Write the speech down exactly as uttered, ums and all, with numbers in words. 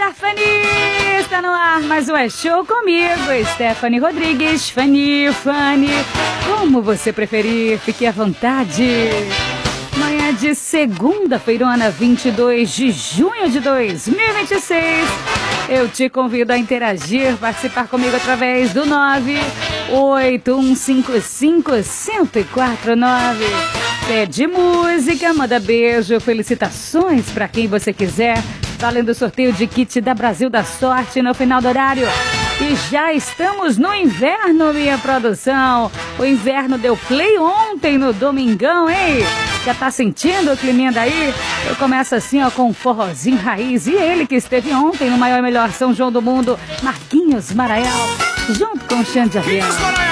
da Fani! Está no ar, mas o É Show comigo, Stephanie Rodrigues. Fani, Fani, como você preferir, fique à vontade. Manhã de segunda-feirona, vinte e dois de junho de dois mil e vinte e seis. Eu te convido a interagir, participar comigo através do nove oito um cinco cinco, um zero quatro nove. Pede música, manda beijo, felicitações para quem você quiser. Valendo o sorteio de kit da Brasil da Sorte no final do horário. E já estamos no inverno, minha produção. O inverno deu play ontem no domingão, hein? Já tá sentindo o climinha daí? Eu começo assim, ó, com um forrozinho raiz. E ele que esteve ontem no maior e melhor São João do mundo, Marquinhos Maranhão, junto com o Xande Avião.